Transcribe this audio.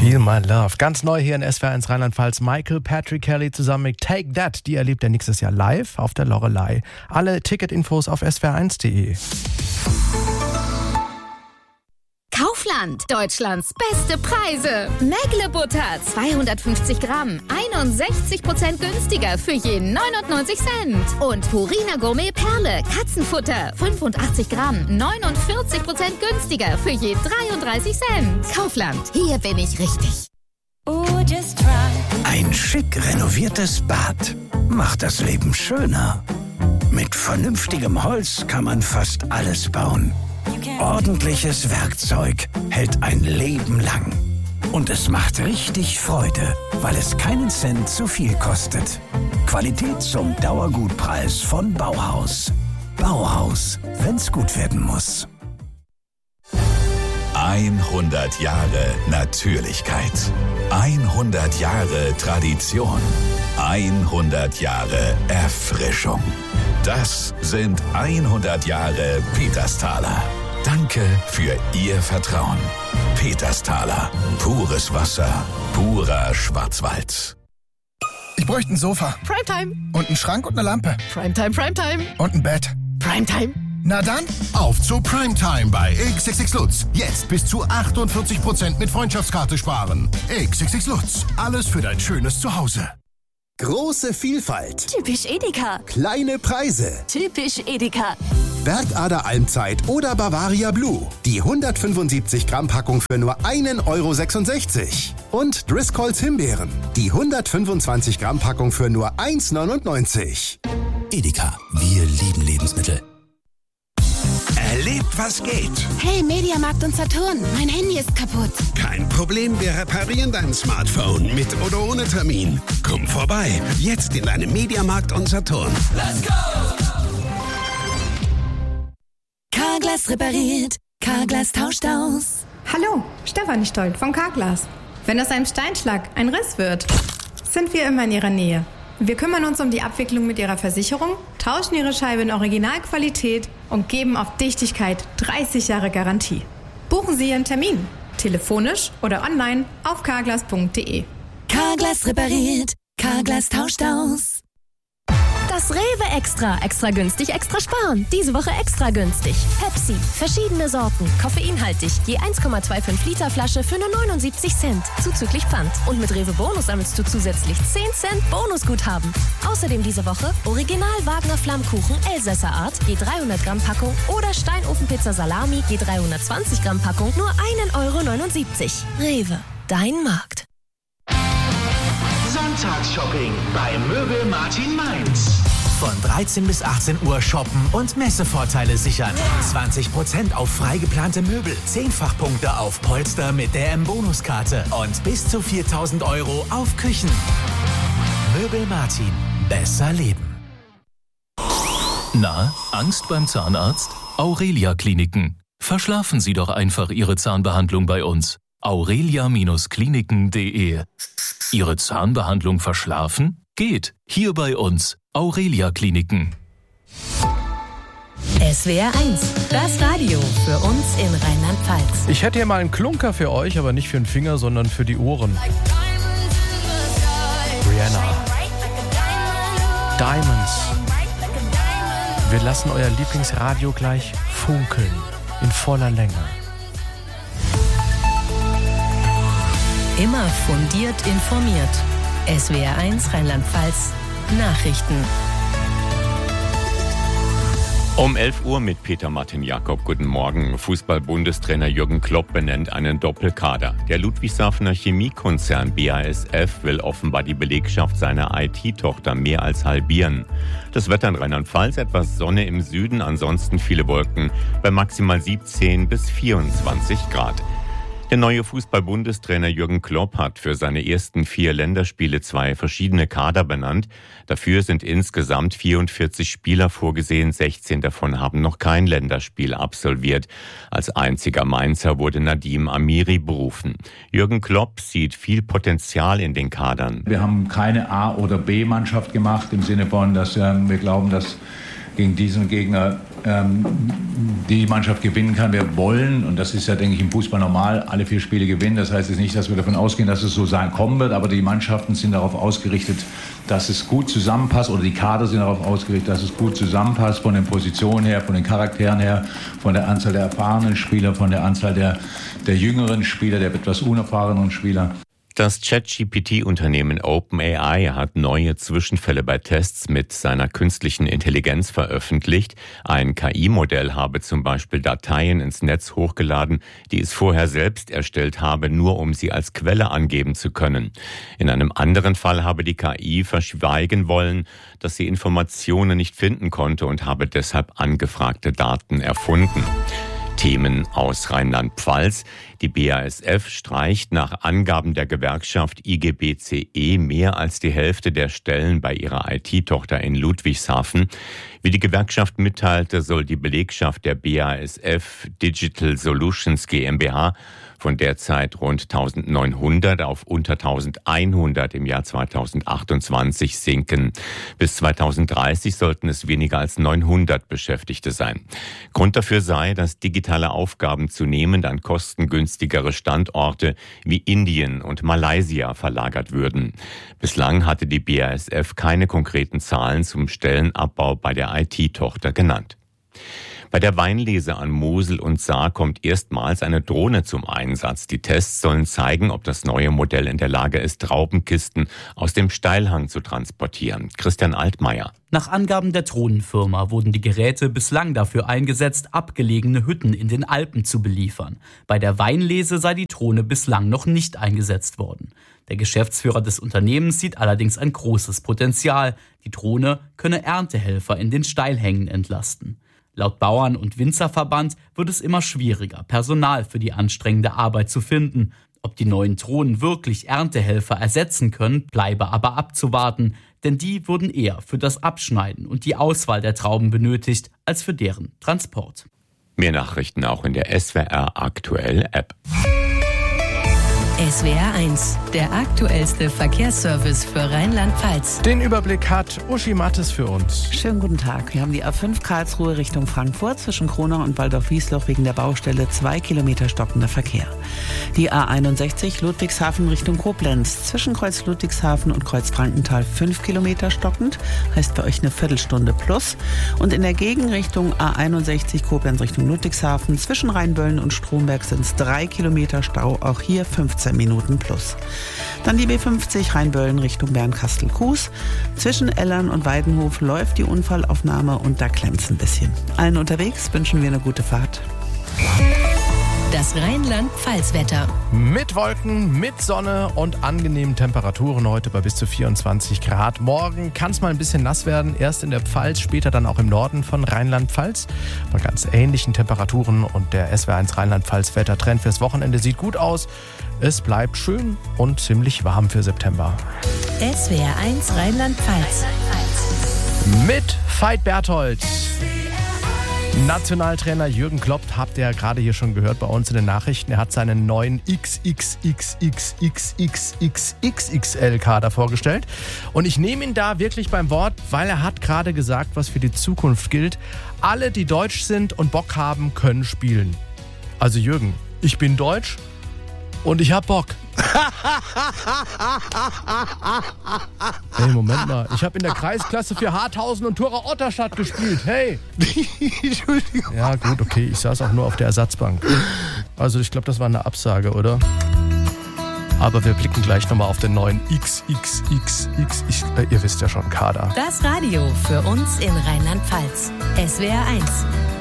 Feel My Love. Ganz neu hier in SWR1 Rheinland-Pfalz. Michael Patrick Kelly zusammen mit Take That. Die erlebt er nächstes Jahr live auf der Loreley. Alle Ticketinfos auf swr1.de. Kaufland, Deutschlands beste Preise. Mägle-Butter, 250 Gramm, 61% günstiger für je 99 Cent. Und Purina Gourmet Perle, Katzenfutter, 85 Gramm, 49% günstiger für je 33 Cent. Kaufland, hier bin ich richtig. Ein schick renoviertes Bad macht das Leben schöner. Mit vernünftigem Holz kann man fast alles bauen. Ordentliches Werkzeug hält ein Leben lang. Und es macht richtig Freude, weil es keinen Cent zu viel kostet. Qualität zum Dauergutpreis von Bauhaus. Bauhaus, wenn's gut werden muss. 100 Jahre Natürlichkeit. 100 Jahre Tradition. 100 Jahre Erfrischung. Das sind 100 Jahre Petersthaler. Danke für Ihr Vertrauen. Petersthaler. Pures Wasser. Purer Schwarzwald. Ich bräuchte ein Sofa. Primetime. Und einen Schrank und eine Lampe. Primetime, Primetime. Und ein Bett. Primetime. Na dann, auf zu Primetime bei XXX Lutz. Jetzt bis zu 48% mit Freundschaftskarte sparen. XXX Lutz. Alles für dein schönes Zuhause. Große Vielfalt. Typisch Edeka. Kleine Preise. Typisch Edeka. Bergader Almzeit oder Bavaria Blue. Die 175 Gramm Packung für nur 1,66 €. Und Driscolls Himbeeren. Die 125 Gramm Packung für nur 1,99 €. Edeka, wir lieben Lebensmittel. Erlebt, was geht. Hey, Mediamarkt und Saturn, mein Handy ist kaputt. Kein Problem, wir reparieren dein Smartphone mit oder ohne Termin. Komm vorbei, jetzt in deinem Mediamarkt und Saturn. Let's go! Carglass repariert, Carglass tauscht aus. Hallo, Stefanie Stolt von Carglass. Wenn aus einem Steinschlag ein Riss wird, sind wir immer in Ihrer Nähe. Wir kümmern uns um die Abwicklung mit Ihrer Versicherung, tauschen Ihre Scheibe in Originalqualität und geben auf Dichtigkeit 30 Jahre Garantie. Buchen Sie Ihren Termin, telefonisch oder online auf carglass.de. Carglass repariert, Carglass tauscht aus. Das Rewe Extra. Extra günstig, extra sparen. Diese Woche extra günstig. Pepsi. Verschiedene Sorten. Koffeinhaltig. Je 1,25 Liter Flasche für nur 79 Cent. Zuzüglich Pfand. Und mit Rewe Bonus sammelst du zusätzlich 10 Cent Bonusguthaben. Außerdem diese Woche Original Wagner Flammkuchen Elsässer Art. Je 300 Gramm Packung. Oder Steinofenpizza Salami. Je 320 Gramm Packung. Nur 1,79 €. Rewe. Dein Markt. Sonntagsshopping bei Möbel Martin Mainz. Von 13 bis 18 Uhr shoppen und Messevorteile sichern. 20% auf frei geplante Möbel, 10-fach-Punkte auf Polster mit der M-Bonuskarte und bis zu 4.000 € auf Küchen. Möbel Martin. Besser leben. Na, Angst beim Zahnarzt? Aurelia Kliniken. Verschlafen Sie doch einfach Ihre Zahnbehandlung bei uns. aurelia-kliniken.de. Ihre Zahnbehandlung verschlafen? Geht. Hier bei uns. Aurelia Kliniken. SWR 1, das Radio für uns in Rheinland-Pfalz. Ich hätte hier mal einen Klunker für euch, aber nicht für den Finger, sondern für die Ohren. Rihanna. Diamonds. Wir lassen euer Lieblingsradio gleich funkeln. In voller Länge. Immer fundiert informiert. SWR 1 Rheinland-Pfalz Nachrichten. Um 11 Uhr mit Peter Martin Jakob. Guten Morgen. Fußball-Bundestrainer Jürgen Klopp benennt einen Doppelkader. Der Ludwigshafener Chemiekonzern BASF will offenbar die Belegschaft seiner IT-Tochter mehr als halbieren. Das Wetter in Rheinland-Pfalz, etwas Sonne im Süden, ansonsten viele Wolken bei maximal 17 bis 24 Grad. Der neue Fußball-Bundestrainer Jürgen Klopp hat für seine ersten 4 Länderspiele 2 verschiedene Kader benannt. Dafür sind insgesamt 44 Spieler vorgesehen, 16 davon haben noch kein Länderspiel absolviert. Als einziger Mainzer wurde Nadim Amiri berufen. Jürgen Klopp sieht viel Potenzial in den Kadern. Wir haben keine A- oder B-Mannschaft gemacht, im Sinne von, dass wir glauben, dass gegen diesen Gegner die Mannschaft gewinnen kann. Wir wollen, und das ist ja, denke ich, im Fußball normal, alle 4 Spiele gewinnen. Das heißt jetzt nicht, dass wir davon ausgehen, dass es so kommen wird, aber die Mannschaften sind darauf ausgerichtet, dass es gut zusammenpasst, oder die Kader sind darauf ausgerichtet, dass es gut zusammenpasst, von den Positionen her, von den Charakteren her, von der Anzahl der erfahrenen Spieler, von der Anzahl der jüngeren Spieler, der etwas unerfahrenen Spieler. Das ChatGPT-Unternehmen OpenAI hat neue Zwischenfälle bei Tests mit seiner künstlichen Intelligenz veröffentlicht. Ein KI-Modell habe zum Beispiel Dateien ins Netz hochgeladen, die es vorher selbst erstellt habe, nur um sie als Quelle angeben zu können. In einem anderen Fall habe die KI verschweigen wollen, dass sie Informationen nicht finden konnte, und habe deshalb angefragte Daten erfunden. Themen aus Rheinland-Pfalz. Die BASF streicht nach Angaben der Gewerkschaft IGBCE mehr als die Hälfte der Stellen bei ihrer IT-Tochter in Ludwigshafen. Wie die Gewerkschaft mitteilte, soll die Belegschaft der BASF Digital Solutions GmbH von derzeit rund 1900 auf unter 1100 im Jahr 2028 sinken. Bis 2030 sollten es weniger als 900 Beschäftigte sein. Grund dafür sei, dass digitale Aufgaben zunehmend an kostengünstigere Standorte wie Indien und Malaysia verlagert würden. Bislang hatte die BASF keine konkreten Zahlen zum Stellenabbau bei der IT-Tochter genannt. Bei der Weinlese an Mosel und Saar kommt erstmals eine Drohne zum Einsatz. Die Tests sollen zeigen, ob das neue Modell in der Lage ist, Traubenkisten aus dem Steilhang zu transportieren. Christian Altmaier. Nach Angaben der Drohnenfirma wurden die Geräte bislang dafür eingesetzt, abgelegene Hütten in den Alpen zu beliefern. Bei der Weinlese sei die Drohne bislang noch nicht eingesetzt worden. Der Geschäftsführer des Unternehmens sieht allerdings ein großes Potenzial. Die Drohne könne Erntehelfer in den Steilhängen entlasten. Laut Bauern- und Winzerverband wird es immer schwieriger, Personal für die anstrengende Arbeit zu finden. Ob die neuen Drohnen wirklich Erntehelfer ersetzen können, bleibe aber abzuwarten, denn die wurden eher für das Abschneiden und die Auswahl der Trauben benötigt, als für deren Transport. Mehr Nachrichten auch in der SWR Aktuell App. SWR 1, der aktuellste Verkehrsservice für Rheinland-Pfalz. Den Überblick hat Uschi Mattes für uns. Schönen guten Tag. Wir haben die A5 Karlsruhe Richtung Frankfurt zwischen Kronau und Waldorf-Wiesloch wegen der Baustelle 2 Kilometer stockender Verkehr. Die A61 Ludwigshafen Richtung Koblenz zwischen Kreuz Ludwigshafen und Kreuz Frankenthal 5 Kilometer stockend, heißt für euch eine Viertelstunde plus. Und in der Gegenrichtung A61 Koblenz Richtung Ludwigshafen zwischen Rheinböllen und Stromberg sind es 3 Kilometer Stau, auch hier 15 Minuten plus. Dann die B50 Rheinböllen Richtung Bernkastel-Kues. Zwischen Ellern und Weidenhof läuft die Unfallaufnahme und da klemmt's ein bisschen. Allen unterwegs wünschen wir eine gute Fahrt. Das Rheinland-Pfalz-Wetter. Mit Wolken, mit Sonne und angenehmen Temperaturen heute bei bis zu 24 Grad. Morgen kann es mal ein bisschen nass werden, erst in der Pfalz, später dann auch im Norden von Rheinland-Pfalz. Bei ganz ähnlichen Temperaturen, und der SWR1 Rheinland-Pfalz-Wettertrend fürs Wochenende sieht gut aus. Es bleibt schön und ziemlich warm für September. SWR1 Rheinland-Pfalz. Mit Veit Berthold. Nationaltrainer Jürgen Klopp, habt ihr ja gerade hier schon gehört bei uns in den Nachrichten. Er hat seinen neuen XXXXXXXXL-Kader vorgestellt. Und ich nehme ihn da wirklich beim Wort, weil er hat gerade gesagt, was für die Zukunft gilt. Alle, die deutsch sind und Bock haben, können spielen. Also Jürgen, ich bin deutsch und ich hab Bock. Hey, Moment mal. Ich habe in der Kreisklasse für Harthausen und Thora Otterstadt gespielt. Hey! Entschuldigung. Ja gut, okay. Ich saß auch nur auf der Ersatzbank. Also ich glaube, das war eine Absage, oder? Aber wir blicken gleich nochmal auf den neuen XXXX. Ihr wisst ja schon, Kader. Das Radio für uns in Rheinland-Pfalz. SWR 1.